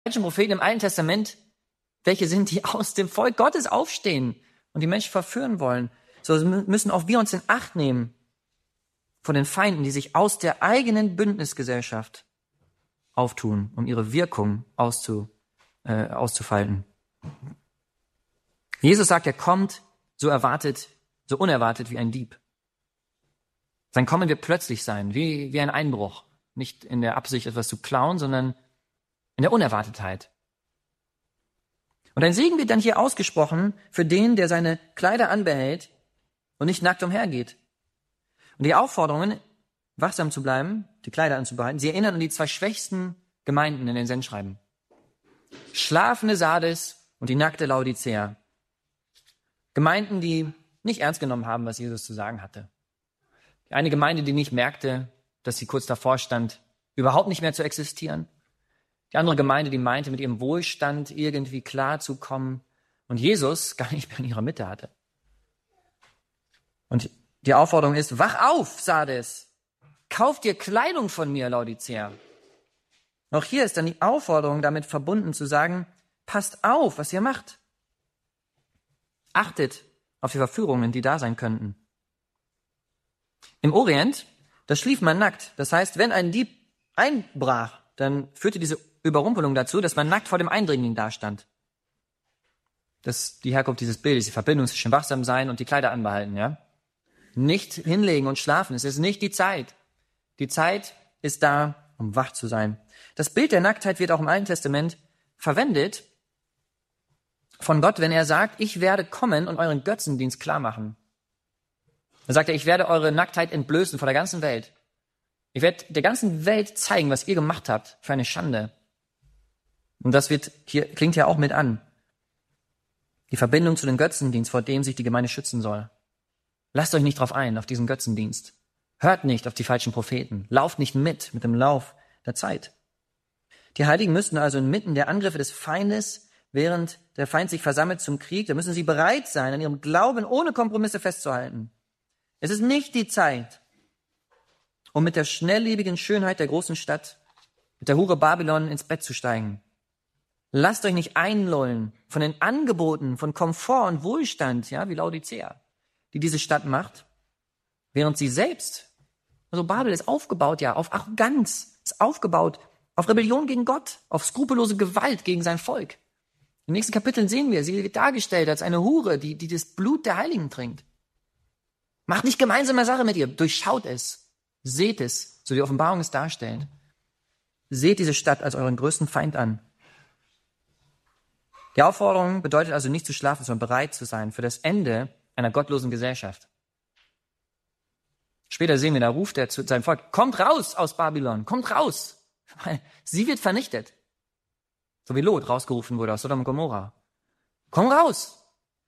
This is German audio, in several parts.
falschen Propheten im Alten Testament welche sind, die aus dem Volk Gottes aufstehen und die Menschen verführen wollen. So müssen auch wir uns in Acht nehmen vor den Feinden, die sich aus der eigenen Bündnisgesellschaft auftun, um ihre Wirkung auszufalten. Jesus sagt, er kommt so unerwartet wie ein Dieb. Sein Kommen wird plötzlich sein, wie ein Einbruch. Nicht in der Absicht, etwas zu klauen, sondern in der Unerwartetheit. Und ein Segen wird dann hier ausgesprochen für den, der seine Kleider anbehält und nicht nackt umhergeht. Und die Aufforderungen, wachsam zu bleiben, die Kleider anzubehalten, sie erinnern an die 2 schwächsten Gemeinden in den Sendschreiben. Schlafende Sardes und die nackte Laodicea. Gemeinden, die nicht ernst genommen haben, was Jesus zu sagen hatte. Die eine Gemeinde, die nicht merkte, dass sie kurz davor stand, überhaupt nicht mehr zu existieren. Die andere Gemeinde, die meinte, mit ihrem Wohlstand irgendwie klarzukommen und Jesus gar nicht mehr in ihrer Mitte hatte. Und die Aufforderung ist, wach auf, Sardes, kauf dir Kleidung von mir, Laodicea. Auch hier ist dann die Aufforderung damit verbunden zu sagen, passt auf, was ihr macht. Achtet auf die Verführungen, die da sein könnten. Im Orient, da schlief man nackt. Das heißt, wenn ein Dieb einbrach, dann führte diese Überrumpelung dazu, dass man nackt vor dem Eindringling dastand. Das ist die Herkunft dieses Bildes, die Verbindung zwischen wachsam sein und die Kleider anbehalten, ja? Nicht hinlegen und schlafen, es ist nicht die Zeit. Die Zeit ist da, um wach zu sein. Das Bild der Nacktheit wird auch im Alten Testament verwendet von Gott, wenn er sagt, ich werde kommen und euren Götzendienst klar machen. Dann sagt er, ich werde eure Nacktheit entblößen vor der ganzen Welt. Ich werde der ganzen Welt zeigen, was ihr gemacht habt für eine Schande. Und das klingt ja auch mit an. Die Verbindung zu dem Götzendienst, vor dem sich die Gemeinde schützen soll. Lasst euch nicht drauf ein, auf diesen Götzendienst. Hört nicht auf die falschen Propheten. Lauft nicht mit dem Lauf der Zeit. Die Heiligen müssten also inmitten der Angriffe des Feindes, während der Feind sich versammelt zum Krieg, da müssen sie bereit sein, an ihrem Glauben ohne Kompromisse festzuhalten. Es ist nicht die Zeit, um mit der schnelllebigen Schönheit der großen Stadt, mit der Hure Babylon ins Bett zu steigen. Lasst euch nicht einlullen von den Angeboten von Komfort und Wohlstand, ja, wie Laodicea, die diese Stadt macht, während sie selbst, also Babel ist aufgebaut ja auf Arroganz, ist aufgebaut auf Rebellion gegen Gott, auf skrupellose Gewalt gegen sein Volk. In den nächsten Kapiteln sehen wir, sie wird dargestellt als eine Hure, die das Blut der Heiligen trinkt. Macht nicht gemeinsame Sache mit ihr, durchschaut es, seht es, so die Offenbarung es darstellt. Seht diese Stadt als euren größten Feind an. Die Aufforderung bedeutet also nicht zu schlafen, sondern bereit zu sein für das Ende einer gottlosen Gesellschaft. Später sehen wir, da ruft er zu seinem Volk, kommt raus aus Babylon, kommt raus. Sie wird vernichtet. So wie Lot rausgerufen wurde aus Sodom und Gomorra. Komm raus.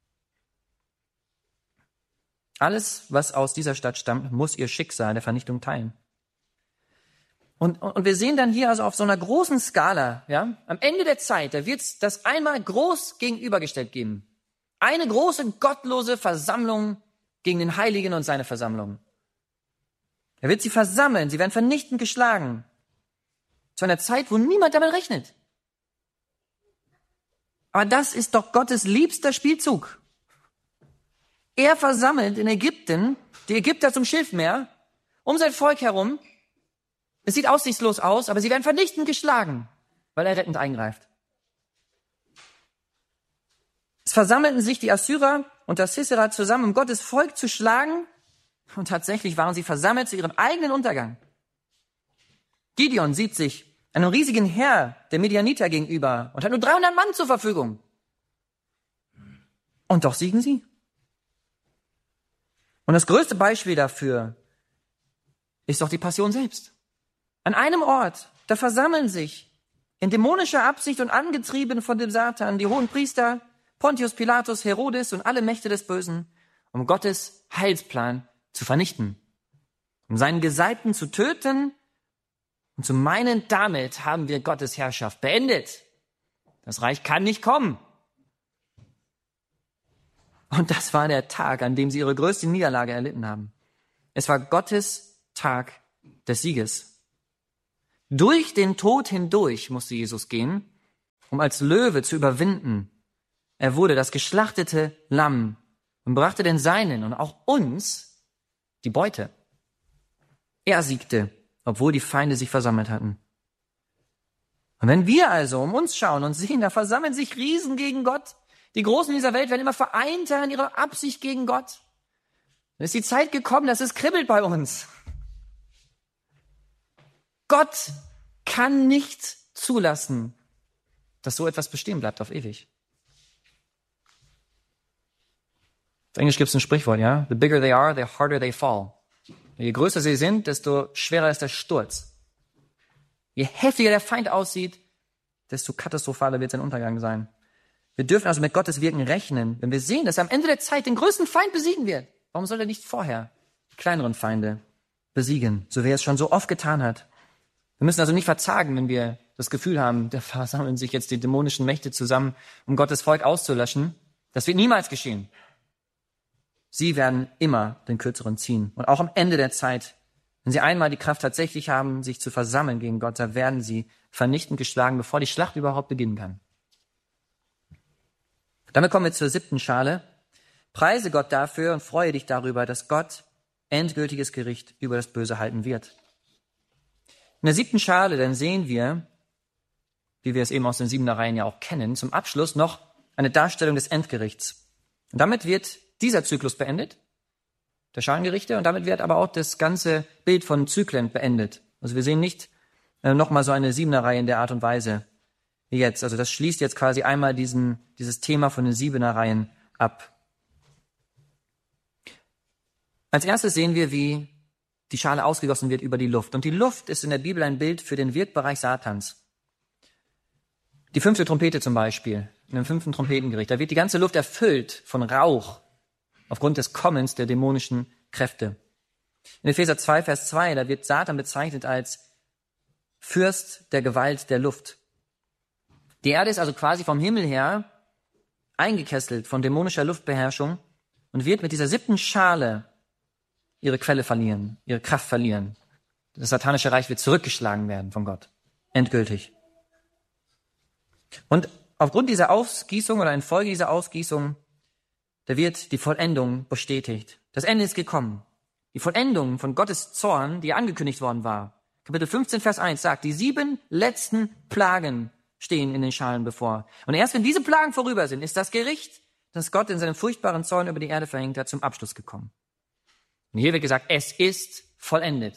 Alles, was aus dieser Stadt stammt, muss ihr Schicksal der Vernichtung teilen. Und wir sehen dann hier also auf so einer großen Skala, ja, am Ende der Zeit, da wird es das einmal groß gegenübergestellt geben. Eine große gottlose Versammlung gegen den Heiligen und seine Versammlung. Er wird sie versammeln, sie werden vernichtend geschlagen. Zu einer Zeit, wo niemand damit rechnet. Aber das ist doch Gottes liebster Spielzug. Er versammelt in Ägypten die Ägypter zum Schilfmeer um sein Volk herum. Es sieht aussichtslos aus, aber sie werden vernichtend geschlagen, weil er rettend eingreift. Es versammelten sich die Assyrer und das Sisera zusammen, um Gottes Volk zu schlagen. Und tatsächlich waren sie versammelt zu ihrem eigenen Untergang. Gideon sieht sich einem riesigen Heer der Midianiter gegenüber und hat nur 300 Mann zur Verfügung. Und doch siegen sie. Und das größte Beispiel dafür ist doch die Passion selbst. An einem Ort, da versammeln sich in dämonischer Absicht und angetrieben von dem Satan die hohen Priester, Pontius Pilatus, Herodes und alle Mächte des Bösen, um Gottes Heilsplan zu vernichten, um seinen Gesalbten zu töten und zu meinen, damit haben wir Gottes Herrschaft beendet. Das Reich kann nicht kommen. Und das war der Tag, an dem sie ihre größte Niederlage erlitten haben. Es war Gottes Tag des Sieges. Durch den Tod hindurch musste Jesus gehen, um als Löwe zu überwinden. Er wurde das geschlachtete Lamm und brachte den Seinen und auch uns die Beute. Er siegte, obwohl die Feinde sich versammelt hatten. Und wenn wir also um uns schauen und sehen, da versammeln sich Riesen gegen Gott, die Großen dieser Welt werden immer vereinter in ihrer Absicht gegen Gott, dann ist die Zeit gekommen, dass es kribbelt bei uns. Gott kann nicht zulassen, dass so etwas bestehen bleibt auf ewig. Auf Englisch gibt es ein Sprichwort, ja? The bigger they are, the harder they fall. Je größer sie sind, desto schwerer ist der Sturz. Je heftiger der Feind aussieht, desto katastrophaler wird sein Untergang sein. Wir dürfen also mit Gottes Wirken rechnen, wenn wir sehen, dass er am Ende der Zeit den größten Feind besiegen wird. Warum soll er nicht vorher die kleineren Feinde besiegen, so wie er es schon so oft getan hat? Wir müssen also nicht verzagen, wenn wir das Gefühl haben, da versammeln sich jetzt die dämonischen Mächte zusammen, um Gottes Volk auszulöschen. Das wird niemals geschehen. Sie werden immer den Kürzeren ziehen. Und auch am Ende der Zeit, wenn sie einmal die Kraft tatsächlich haben, sich zu versammeln gegen Gott, da werden sie vernichtend geschlagen, bevor die Schlacht überhaupt beginnen kann. Damit kommen wir zur 7. Schale. Preise Gott dafür und freue dich darüber, dass Gott endgültiges Gericht über das Böse halten wird. In der 7. Schale dann sehen wir, wie wir es eben aus den 7er Reihen ja auch kennen, zum Abschluss noch eine Darstellung des Endgerichts. Und damit wird dieser Zyklus beendet, der Schalengerichte, und damit wird aber auch das ganze Bild von Zyklen beendet. Also wir sehen nicht nochmal so eine 7er Reihe in der Art und Weise wie jetzt. Also das schließt jetzt quasi einmal dieses Thema von den 7er Reihen ab. Als erstes sehen wir, wie die Schale ausgegossen wird über die Luft. Und die Luft ist in der Bibel ein Bild für den Wirkbereich Satans. Die 5. Trompete zum Beispiel, in dem 5. Trompetengericht, da wird die ganze Luft erfüllt von Rauch aufgrund des Kommens der dämonischen Kräfte. In Epheser 2, Vers 2, da wird Satan bezeichnet als Fürst der Gewalt der Luft. Die Erde ist also quasi vom Himmel her eingekesselt von dämonischer Luftbeherrschung und wird mit dieser 7. Schale ihre Quelle verlieren, ihre Kraft verlieren. Das satanische Reich wird zurückgeschlagen werden von Gott. Endgültig. Und aufgrund dieser Ausgießung oder infolge dieser Ausgießung, da wird die Vollendung bestätigt. Das Ende ist gekommen. Die Vollendung von Gottes Zorn, die angekündigt worden war. Kapitel 15, Vers 1 sagt, die 7 letzten Plagen stehen in den Schalen bevor. Und erst wenn diese Plagen vorüber sind, ist das Gericht, das Gott in seinem furchtbaren Zorn über die Erde verhängt hat, zum Abschluss gekommen. Und hier wird gesagt, es ist vollendet.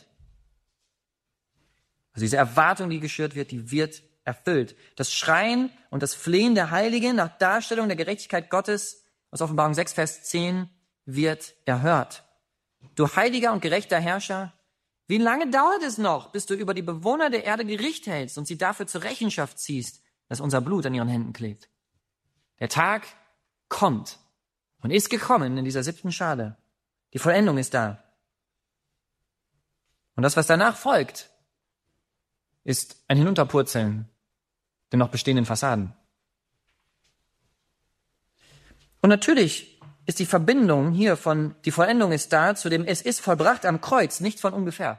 Also diese Erwartung, die geschürt wird, die wird erfüllt. Das Schreien und das Flehen der Heiligen nach Darstellung der Gerechtigkeit Gottes aus Offenbarung 6, Vers 10 wird erhört. Du heiliger und gerechter Herrscher, wie lange dauert es noch, bis du über die Bewohner der Erde Gericht hältst und sie dafür zur Rechenschaft ziehst, dass unser Blut an ihren Händen klebt? Der Tag kommt und ist gekommen in dieser 7. Schale. Die Vollendung ist da. Und das, was danach folgt, ist ein Hinunterpurzeln der noch bestehenden Fassaden. Und natürlich ist die Verbindung hier von die Vollendung ist da zu dem es ist vollbracht am Kreuz nicht von ungefähr.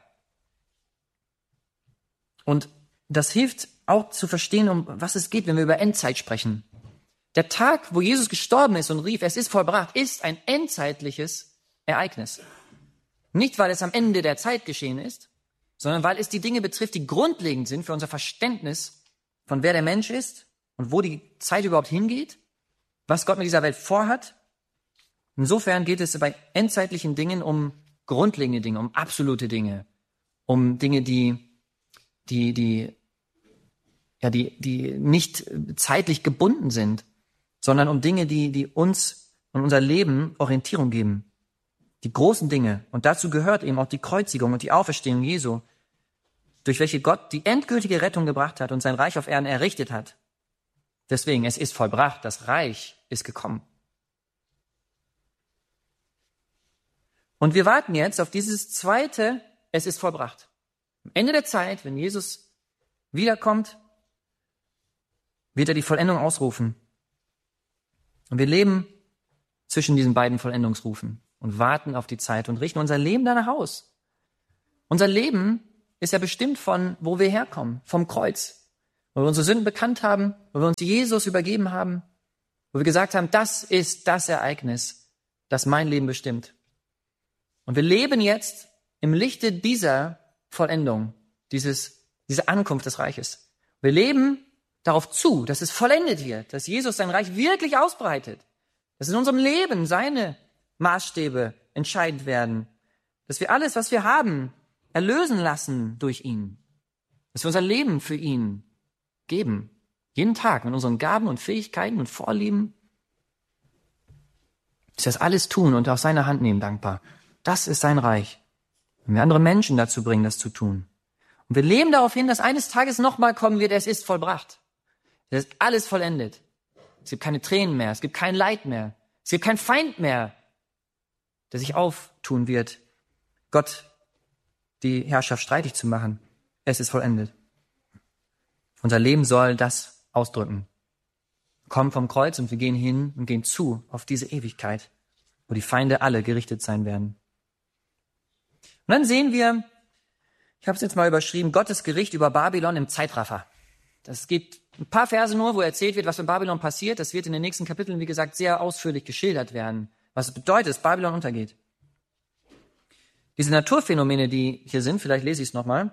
Und das hilft auch zu verstehen, um was es geht, wenn wir über Endzeit sprechen. Der Tag, wo Jesus gestorben ist und rief, es ist vollbracht, ist ein endzeitliches Ereignis. Nicht, weil es am Ende der Zeit geschehen ist, sondern weil es die Dinge betrifft, die grundlegend sind für unser Verständnis von wer der Mensch ist und wo die Zeit überhaupt hingeht, was Gott mit dieser Welt vorhat. Insofern geht es bei endzeitlichen Dingen um grundlegende Dinge, um absolute Dinge, um Dinge, die nicht zeitlich gebunden sind, sondern um Dinge, die uns und unser Leben Orientierung geben. Die großen Dinge. Und dazu gehört eben auch die Kreuzigung und die Auferstehung Jesu, durch welche Gott die endgültige Rettung gebracht hat und sein Reich auf Erden errichtet hat. Deswegen, es ist vollbracht, das Reich ist gekommen. Und wir warten jetzt auf dieses zweite, es ist vollbracht. Am Ende der Zeit, wenn Jesus wiederkommt, wird er die Vollendung ausrufen. Und wir leben zwischen diesen beiden Vollendungsrufen und warten auf die Zeit und richten unser Leben danach aus. Unser Leben ist ja bestimmt von, wo wir herkommen, vom Kreuz. wo wir unsere Sünden bekannt haben, wo wir uns Jesus übergeben haben, wo wir gesagt haben, das ist das Ereignis, das mein Leben bestimmt. Und wir leben jetzt im Lichte dieser Vollendung, diese Ankunft des Reiches. Wir leben darauf zu, dass es vollendet wird, dass Jesus sein Reich wirklich ausbreitet, dass in unserem Leben seine Maßstäbe entscheidend werden, dass wir alles, was wir haben, erlösen lassen durch ihn, dass wir unser Leben für ihn geben, jeden Tag mit unseren Gaben und Fähigkeiten und Vorlieben, dass wir das alles tun und aus seiner Hand nehmen, dankbar. Das ist sein Reich. Wenn wir andere Menschen dazu bringen, das zu tun. Und wir leben darauf hin, dass eines Tages nochmal kommen wird, es ist vollbracht. Es ist alles vollendet. Es gibt keine Tränen mehr, es gibt kein Leid mehr, es gibt keinen Feind mehr, der sich auftun wird, Gott die Herrschaft streitig zu machen. Es ist vollendet. Unser Leben soll das ausdrücken. Wir kommen vom Kreuz und wir gehen hin und gehen zu auf diese Ewigkeit, wo die Feinde alle gerichtet sein werden. Und dann sehen wir, ich habe es jetzt mal überschrieben, Gottes Gericht über Babylon im Zeitraffer. Das gibt ein paar Verse nur, wo erzählt wird, was in Babylon passiert. Das wird in den nächsten Kapiteln, wie gesagt, sehr ausführlich geschildert werden, was es bedeutet, dass Babylon untergeht. Diese Naturphänomene, die hier sind, vielleicht lese ich es nochmal.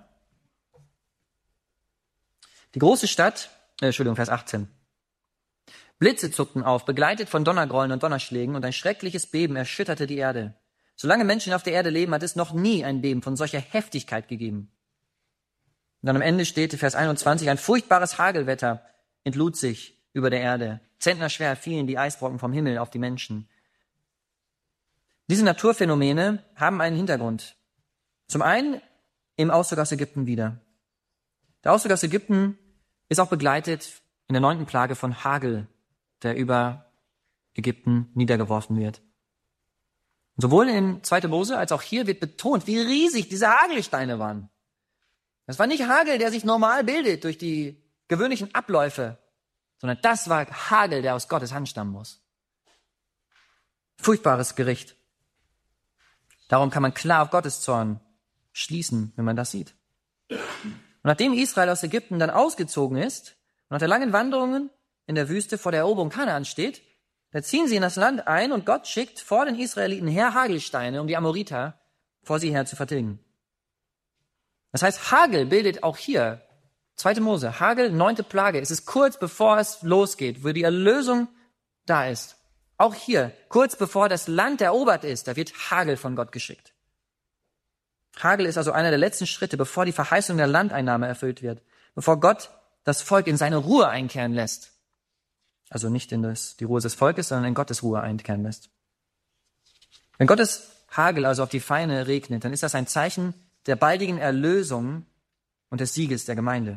Die große Stadt, Vers 18. Blitze zuckten auf, begleitet von Donnergrollen und Donnerschlägen, und ein schreckliches Beben erschütterte die Erde. Solange Menschen auf der Erde leben, hat es noch nie ein Beben von solcher Heftigkeit gegeben. Und dann am Ende steht, Vers 21, ein furchtbares Hagelwetter entlud sich über der Erde. Zentnerschwer fielen die Eisbrocken vom Himmel auf die Menschen. Diese Naturphänomene haben einen Hintergrund. Zum einen im Auszug aus Ägypten wieder. Der Auszug aus Ägypten ist auch begleitet in der 9. Plage von Hagel, der über Ägypten niedergeworfen wird. Und sowohl in 2. Mose als auch hier wird betont, wie riesig diese Hagelsteine waren. Das war nicht Hagel, der sich normal bildet durch die gewöhnlichen Abläufe, sondern das war Hagel, der aus Gottes Hand stammen muss. Furchtbares Gericht. Darum kann man klar auf Gottes Zorn schließen, wenn man das sieht. Und nachdem Israel aus Ägypten dann ausgezogen ist und nach der langen Wanderungen in der Wüste vor der Eroberung Kanaan steht, da ziehen sie in das Land ein und Gott schickt vor den Israeliten her Hagelsteine, um die Amoriter vor sie her zu vertilgen. Das heißt, Hagel bildet auch hier, 2. Mose, Hagel, 9. Plage. Es ist kurz bevor es losgeht, wo die Erlösung da ist. Auch hier, kurz bevor das Land erobert ist, da wird Hagel von Gott geschickt. Hagel ist also einer der letzten Schritte, bevor die Verheißung der Landeinnahme erfüllt wird, bevor Gott das Volk in seine Ruhe einkehren lässt. Also nicht in die Ruhe des Volkes, sondern in Gottes Ruhe einkehren lässt. Wenn Gottes Hagel also auf die Feinde regnet, dann ist das ein Zeichen der baldigen Erlösung und des Sieges der Gemeinde.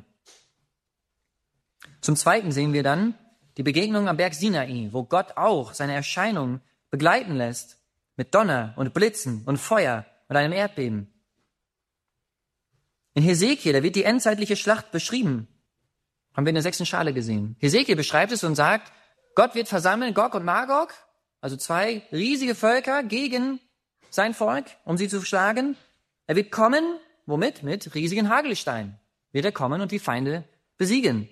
Zum Zweiten sehen wir dann die Begegnung am Berg Sinai, wo Gott auch seine Erscheinung begleiten lässt mit Donner und Blitzen und Feuer und einem Erdbeben. In Hesekiel, da wird die endzeitliche Schlacht beschrieben. Haben wir in der 6. Schale gesehen. Hesekiel beschreibt es und sagt, Gott wird versammeln Gog und Magog, also 2 riesige Völker gegen sein Volk, um sie zu schlagen. Er wird kommen, womit? Mit riesigen Hagelsteinen. Wird er kommen und die Feinde besiegen.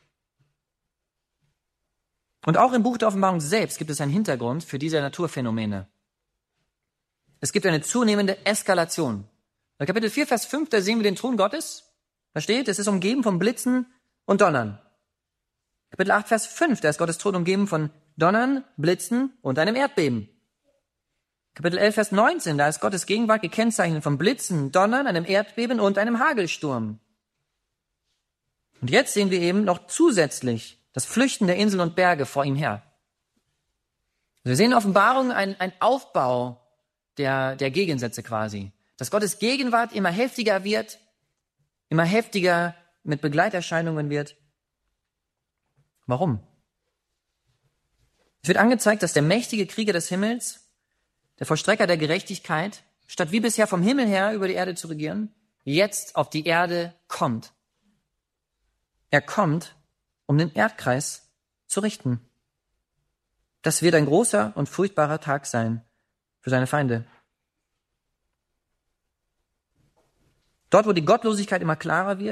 Und auch im Buch der Offenbarung selbst gibt es einen Hintergrund für diese Naturphänomene. Es gibt eine zunehmende Eskalation. In Kapitel 4, Vers 5, da sehen wir den Thron Gottes. Da steht, es ist umgeben von Blitzen und Donnern. Kapitel 8, Vers 5, da ist Gottes Thron umgeben von Donnern, Blitzen und einem Erdbeben. Kapitel 11, Vers 19, da ist Gottes Gegenwart gekennzeichnet von Blitzen, Donnern, einem Erdbeben und einem Hagelsturm. Und jetzt sehen wir eben noch zusätzlich das Flüchten der Inseln und Berge vor ihm her. Also wir sehen in Offenbarung einen Aufbau der Gegensätze quasi. Dass Gottes Gegenwart immer heftiger wird, immer heftiger mit Begleiterscheinungen wird. Warum? Es wird angezeigt, dass der mächtige Krieger des Himmels, der Vollstrecker der Gerechtigkeit, statt wie bisher vom Himmel her über die Erde zu regieren, jetzt auf die Erde kommt. Er kommt, um den Erdkreis zu richten. Das wird ein großer und furchtbarer Tag sein für seine Feinde. Dort, wo die Gottlosigkeit immer klarer wird,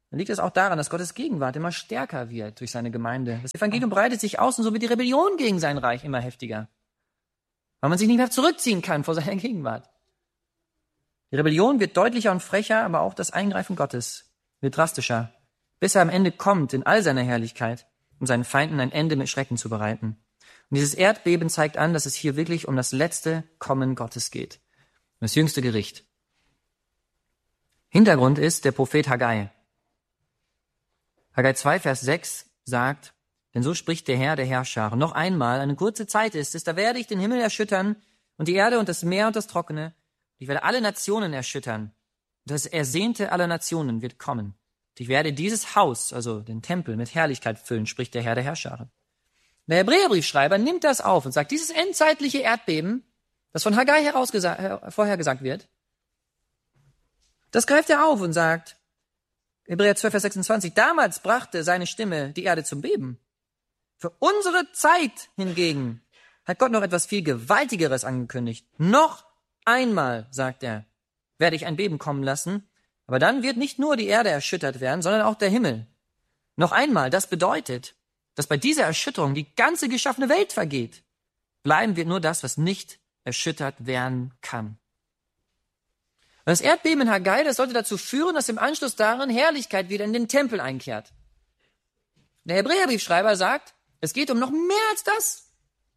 dann liegt es auch daran, dass Gottes Gegenwart immer stärker wird durch seine Gemeinde. Das Evangelium breitet sich aus und so wird die Rebellion gegen sein Reich immer heftiger, weil man sich nicht mehr zurückziehen kann vor seiner Gegenwart. Die Rebellion wird deutlicher und frecher, aber auch das Eingreifen Gottes wird drastischer, bis er am Ende kommt in all seiner Herrlichkeit, um seinen Feinden ein Ende mit Schrecken zu bereiten. Und dieses Erdbeben zeigt an, dass es hier wirklich um das letzte Kommen Gottes geht, um das jüngste Gericht. Hintergrund ist der Prophet Haggai. Haggai 2, Vers 6 sagt, denn so spricht der Herr der Herrscher, noch einmal, eine kurze Zeit ist es, da werde ich den Himmel erschüttern und die Erde und das Meer und das Trockene. Ich werde alle Nationen erschüttern. Das Ersehnte aller Nationen wird kommen. Und ich werde dieses Haus, also den Tempel, mit Herrlichkeit füllen, spricht der Herr der Herrscher. Der Hebräerbriefschreiber nimmt das auf und sagt, dieses endzeitliche Erdbeben, das von Haggai vorhergesagt wird, das greift er auf und sagt, Hebräer 12, Vers 26, damals brachte seine Stimme die Erde zum Beben. Für unsere Zeit hingegen hat Gott noch etwas viel Gewaltigeres angekündigt. Noch einmal, sagt er, werde ich ein Beben kommen lassen, aber dann wird nicht nur die Erde erschüttert werden, sondern auch der Himmel. Noch einmal, das bedeutet, dass bei dieser Erschütterung die ganze geschaffene Welt vergeht. Bleiben wird nur das, was nicht erschüttert werden kann. Und das Erdbeben in Haggai, das sollte dazu führen, dass im Anschluss daran Herrlichkeit wieder in den Tempel einkehrt. Der Hebräerbriefschreiber sagt, es geht um noch mehr als das.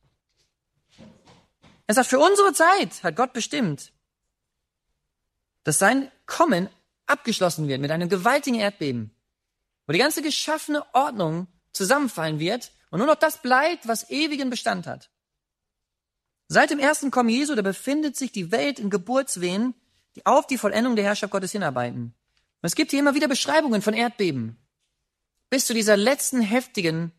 Er sagt, für unsere Zeit hat Gott bestimmt, dass sein Kommen abgeschlossen wird mit einem gewaltigen Erdbeben, wo die ganze geschaffene Ordnung zusammenfallen wird und nur noch das bleibt, was ewigen Bestand hat. Seit dem ersten Kommen Jesu, da befindet sich die Welt in Geburtswehen, die auf die Vollendung der Herrschaft Gottes hinarbeiten. Und es gibt hier immer wieder Beschreibungen von Erdbeben. Bis zu diesem letzten heftigen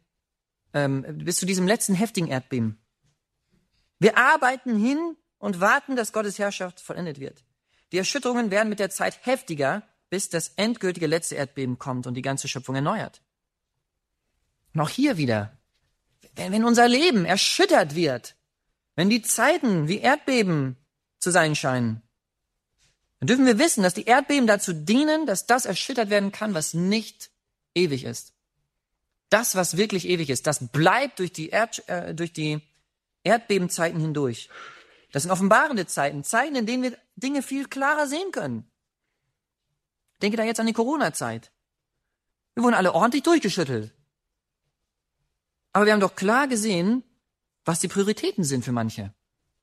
Erdbeben. Wir arbeiten hin und warten, dass Gottes Herrschaft vollendet wird. Die Erschütterungen werden mit der Zeit heftiger, bis das endgültige letzte Erdbeben kommt und die ganze Schöpfung erneuert. Und auch hier wieder, wenn unser Leben erschüttert wird, wenn die Zeiten wie Erdbeben zu sein scheinen, dann dürfen wir wissen, dass die Erdbeben dazu dienen, dass das erschüttert werden kann, was nicht ewig ist. Das, was wirklich ewig ist, das bleibt durch die Erdbebenzeiten hindurch. Das sind offenbarende Zeiten, Zeiten, in denen wir Dinge viel klarer sehen können. Ich denke da jetzt an die Corona-Zeit. Wir wurden alle ordentlich durchgeschüttelt. Aber wir haben doch klar gesehen, was die Prioritäten sind für manche.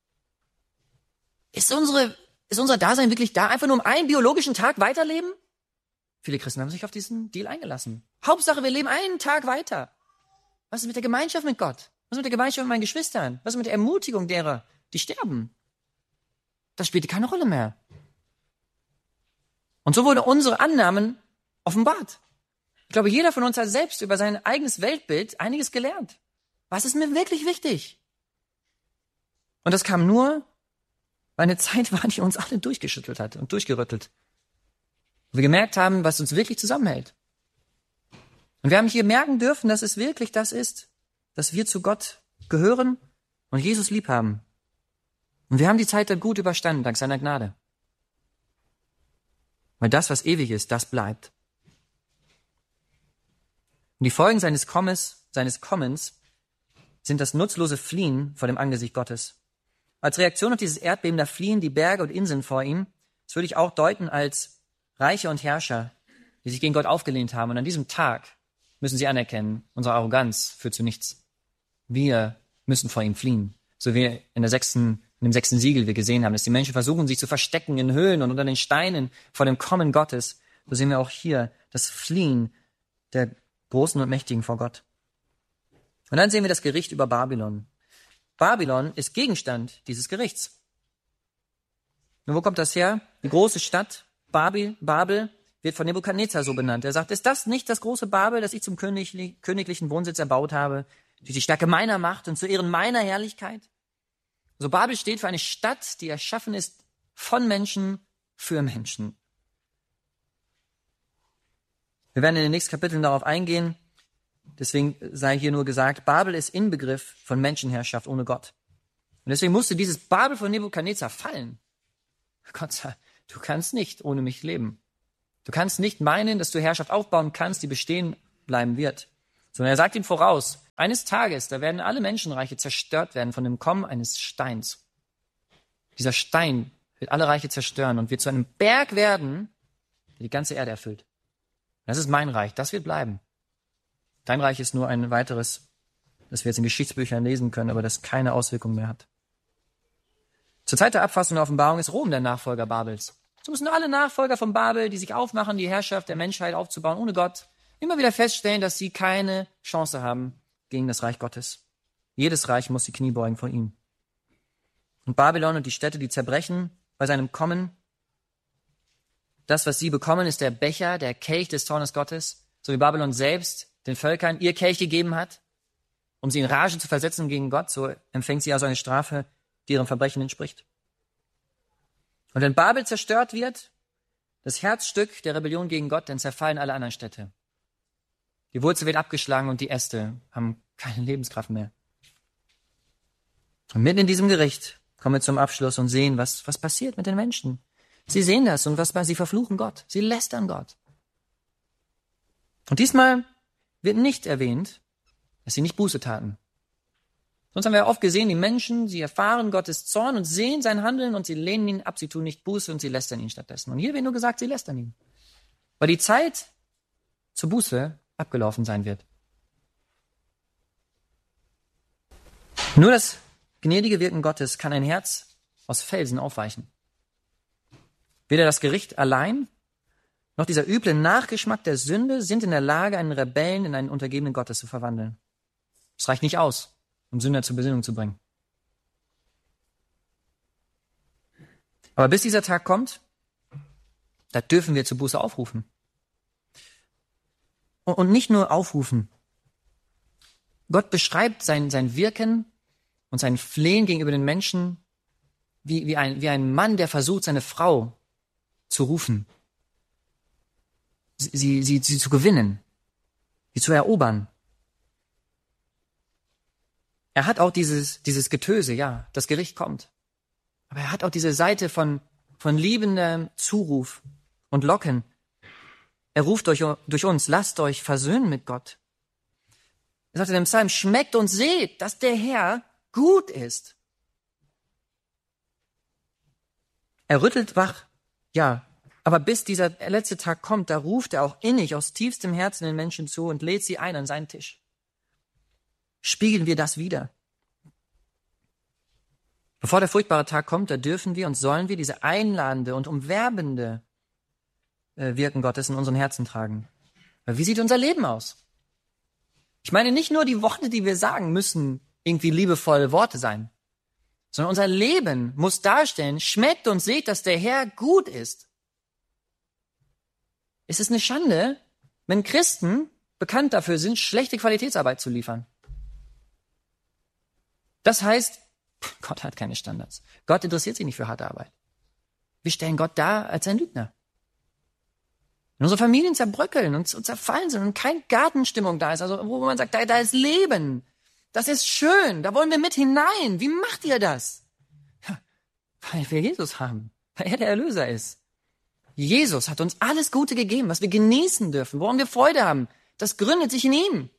Ist unser Dasein wirklich da, einfach nur um einen biologischen Tag weiterleben? Viele Christen haben sich auf diesen Deal eingelassen. Hauptsache, wir leben einen Tag weiter. Was ist mit der Gemeinschaft mit Gott? Was ist mit der Gemeinschaft mit meinen Geschwistern? Was ist mit der Ermutigung derer, die sterben? Das spielte keine Rolle mehr. Und so wurden unsere Annahmen offenbart. Ich glaube, jeder von uns hat selbst über sein eigenes Weltbild einiges gelernt. Was ist mir wirklich wichtig? Und das kam nur, weil eine Zeit war, die uns alle durchgeschüttelt hat und durchgerüttelt. Und wir gemerkt haben, was uns wirklich zusammenhält. Und wir haben hier merken dürfen, dass es wirklich das ist, dass wir zu Gott gehören und Jesus lieb haben. Und wir haben die Zeit dann gut überstanden, dank seiner Gnade. Weil das, was ewig ist, das bleibt. Und die Folgen seines Kommens sind das nutzlose Fliehen vor dem Angesicht Gottes. Als Reaktion auf dieses Erdbeben, da fliehen die Berge und Inseln vor ihm. Das würde ich auch deuten als Reiche und Herrscher, die sich gegen Gott aufgelehnt haben. Und an diesem Tag müssen sie anerkennen, unsere Arroganz führt zu nichts. Wir müssen vor ihm fliehen. So wie in dem sechsten Siegel wir gesehen haben, dass die Menschen versuchen, sich zu verstecken in Höhlen und unter den Steinen vor dem Kommen Gottes. So sehen wir auch hier das Fliehen der Großen und Mächtigen vor Gott. Und dann sehen wir das Gericht über Babylon. Babylon ist Gegenstand dieses Gerichts. Und wo kommt das her? Die große Stadt Babel wird von Nebukadnezar so benannt. Er sagt, ist das nicht das große Babel, das ich zum königlichen Wohnsitz erbaut habe, durch die Stärke meiner Macht und zu Ehren meiner Herrlichkeit? So Babel steht für eine Stadt, die erschaffen ist von Menschen für Menschen. Wir werden in den nächsten Kapiteln darauf eingehen. Deswegen sei hier nur gesagt, Babel ist Inbegriff von Menschenherrschaft ohne Gott. Und deswegen musste dieses Babel von Nebukadnezar fallen. Gott sagt, du kannst nicht ohne mich leben. Du kannst nicht meinen, dass du Herrschaft aufbauen kannst, die bestehen bleiben wird. Sondern er sagt ihm voraus, eines Tages, da werden alle Menschenreiche zerstört werden von dem Kommen eines Steins. Dieser Stein wird alle Reiche zerstören und wird zu einem Berg werden, der die ganze Erde erfüllt. Das ist mein Reich, das wird bleiben. Dein Reich ist nur ein weiteres, das wir jetzt in Geschichtsbüchern lesen können, aber das keine Auswirkungen mehr hat. Zur Zeit der Abfassung der Offenbarung ist Rom der Nachfolger Babels. So müssen alle Nachfolger von Babel, die sich aufmachen, die Herrschaft der Menschheit aufzubauen, ohne Gott, immer wieder feststellen, dass sie keine Chance haben gegen das Reich Gottes. Jedes Reich muss die Knie beugen vor ihm. Und Babylon und die Städte, die zerbrechen bei seinem Kommen, das, was sie bekommen, ist der Becher, der Kelch des Zornes Gottes, so wie Babylon selbst den Völkern ihr Kelch gegeben hat, um sie in Rage zu versetzen gegen Gott, so empfängt sie also eine Strafe, die ihrem Verbrechen entspricht. Und wenn Babel zerstört wird, das Herzstück der Rebellion gegen Gott, dann zerfallen alle anderen Städte. Die Wurzel wird abgeschlagen und die Äste haben keine Lebenskraft mehr. Und mitten in diesem Gericht kommen wir zum Abschluss und sehen, was passiert mit den Menschen. Sie sehen das und sie verfluchen Gott. Sie lästern Gott. Und diesmal wird nicht erwähnt, dass sie nicht Buße taten. Sonst haben wir ja oft gesehen, die Menschen, sie erfahren Gottes Zorn und sehen sein Handeln und sie lehnen ihn ab, sie tun nicht Buße und sie lästern ihn stattdessen. Und hier wird nur gesagt, sie lästern ihn. Weil die Zeit zur Buße abgelaufen sein wird. Nur das gnädige Wirken Gottes kann ein Herz aus Felsen aufweichen. Weder das Gericht allein, noch dieser üble Nachgeschmack der Sünde sind in der Lage, einen Rebellen in einen Untergebenen Gottes zu verwandeln. Es reicht nicht aus, um Sünder zur Besinnung zu bringen. Aber bis dieser Tag kommt, da dürfen wir zur Buße aufrufen. Und nicht nur aufrufen. Gott beschreibt sein Wirken und sein Flehen gegenüber den Menschen wie ein Mann, der versucht, seine Frau zu rufen, sie zu gewinnen, sie zu erobern. Er hat auch dieses Getöse, ja, das Gericht kommt. Aber er hat auch diese Seite von liebendem Zuruf und Locken. Er ruft durch uns, lasst euch versöhnen mit Gott. Er sagt in dem Psalm, schmeckt und seht, dass der Herr gut ist. Er rüttelt wach, ja, aber bis dieser letzte Tag kommt, da ruft er auch innig aus tiefstem Herzen den Menschen zu und lädt sie ein an seinen Tisch. Spiegeln wir das wider. Bevor der furchtbare Tag kommt, da dürfen wir und sollen wir diese einladende und umwerbende Wirken Gottes in unseren Herzen tragen. Wie sieht unser Leben aus? Ich meine, nicht nur die Worte, die wir sagen, müssen irgendwie liebevolle Worte sein, sondern unser Leben muss darstellen, schmeckt und seht, dass der Herr gut ist. Es ist eine Schande, wenn Christen bekannt dafür sind, schlechte Qualitätsarbeit zu liefern. Das heißt, Gott hat keine Standards. Gott interessiert sich nicht für harte Arbeit. Wir stellen Gott dar als ein Lügner. Wenn unsere Familien zerbröckeln und zerfallen sind und keine Gartenstimmung da ist, also wo man sagt, da ist Leben, das ist schön, da wollen wir mit hinein. Wie macht ihr das? Ja, weil wir Jesus haben, weil er der Erlöser ist. Jesus hat uns alles Gute gegeben, was wir genießen dürfen, woran wir Freude haben. Das gründet sich in ihm.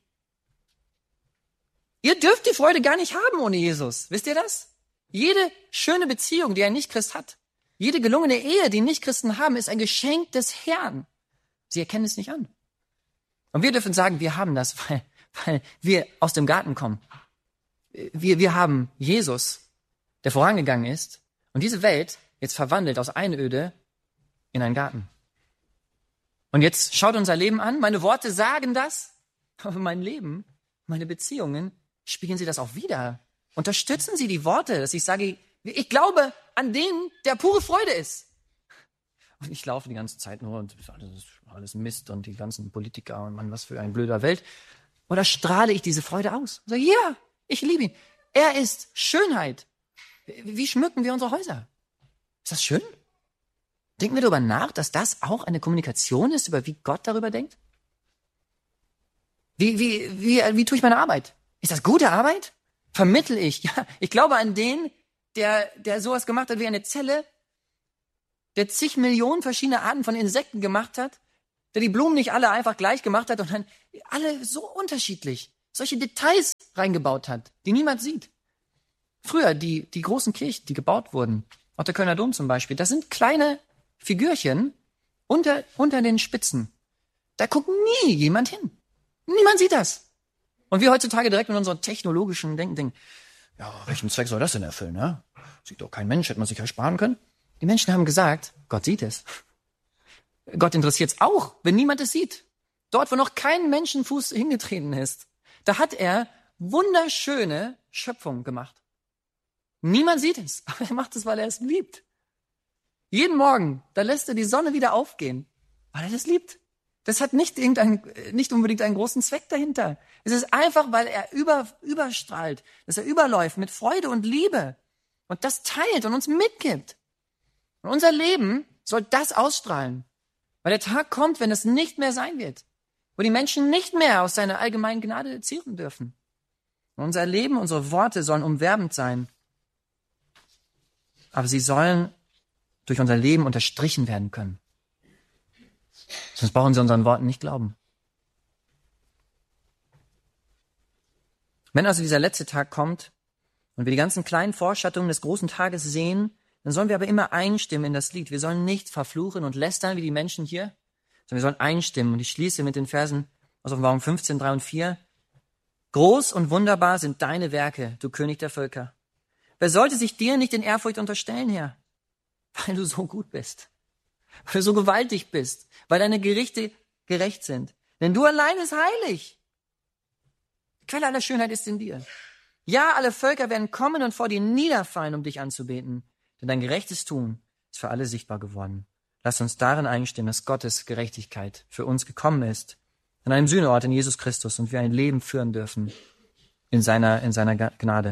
Ihr dürft die Freude gar nicht haben ohne Jesus. Wisst ihr das? Jede schöne Beziehung, die ein Nichtchrist hat, jede gelungene Ehe, die Nichtchristen haben, ist ein Geschenk des Herrn. Sie erkennen es nicht an. Und wir dürfen sagen, wir haben das, weil wir aus dem Garten kommen. Wir haben Jesus, der vorangegangen ist und diese Welt jetzt verwandelt aus Einöde in einen Garten. Und jetzt schaut unser Leben an. Meine Worte sagen das, aber mein Leben, meine Beziehungen, spiegeln sie das auch wider. Unterstützen sie die Worte, dass ich sage, ich glaube an den, der pure Freude ist. Und ich laufe die ganze Zeit nur und das ist alles Mist und die ganzen Politiker und Mann, was für ein blöder Welt. Oder strahle ich diese Freude aus? Und sage, ja, ich liebe ihn. Er ist Schönheit. Wie schmücken wir unsere Häuser? Ist das schön? Denken wir darüber nach, dass das auch eine Kommunikation ist, über wie Gott darüber denkt? Wie tue ich meine Arbeit? Ist das gute Arbeit? Vermittle ich? Ja, ich glaube an den, der sowas gemacht hat wie eine Zelle, der zig Millionen verschiedene Arten von Insekten gemacht hat, der die Blumen nicht alle einfach gleich gemacht hat und dann alle so unterschiedlich, solche Details reingebaut hat, die niemand sieht. Früher, die großen Kirchen, die gebaut wurden, auch der Kölner Dom zum Beispiel, das sind kleine Figürchen unter den Spitzen. Da guckt nie jemand hin. Niemand sieht das. Und wir heutzutage direkt mit unserem technologischen Denken, ja, welchen Zweck soll das denn erfüllen, ne? Sieht doch kein Mensch, hätte man sich ja sparen können. Die Menschen haben gesagt, Gott sieht es. Gott interessiert es auch, wenn niemand es sieht. Dort, wo noch kein Menschenfuß hingetreten ist, da hat er wunderschöne Schöpfungen gemacht. Niemand sieht es, aber er macht es, weil er es liebt. Jeden Morgen, da lässt er die Sonne wieder aufgehen, weil er das liebt. Das hat nicht unbedingt einen großen Zweck dahinter. Es ist einfach, weil er überstrahlt, dass er überläuft mit Freude und Liebe und das teilt und uns mitgibt. Und unser Leben soll das ausstrahlen, weil der Tag kommt, wenn es nicht mehr sein wird, wo die Menschen nicht mehr aus seiner allgemeinen Gnade zehren dürfen. Und unser Leben, unsere Worte sollen umwerbend sein, aber sie sollen durch unser Leben unterstrichen werden können. Sonst brauchen sie unseren Worten nicht glauben. Wenn also dieser letzte Tag kommt und wir die ganzen kleinen Vorschattungen des großen Tages sehen, dann sollen wir aber immer einstimmen in das Lied. Wir sollen nicht verfluchen und lästern wie die Menschen hier, sondern wir sollen einstimmen. Und ich schließe mit den Versen aus Offenbarung 15, 3 und 4. Groß und wunderbar sind deine Werke, du König der Völker. Wer sollte sich dir nicht in Ehrfurcht unterstellen, Herr? Weil du so gut bist, weil du so gewaltig bist, weil deine Gerichte gerecht sind. Denn du allein bist heilig. Die Quelle aller Schönheit ist in dir. Ja, alle Völker werden kommen und vor dir niederfallen, um dich anzubeten. Denn dein gerechtes Tun ist für alle sichtbar geworden. Lass uns darin einstimmen, dass Gottes Gerechtigkeit für uns gekommen ist, an einem Sühneort in Jesus Christus und wir ein Leben führen dürfen in seiner Gnade.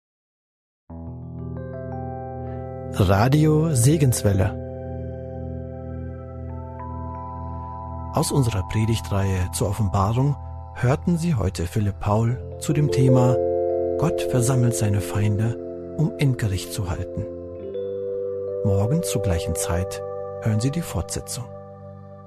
Radio Segenswelle. Aus unserer Predigtreihe zur Offenbarung hörten Sie heute Philipp Paul zu dem Thema Gott versammelt seine Feinde, um Endgericht zu halten. Morgen zur gleichen Zeit hören Sie die Fortsetzung.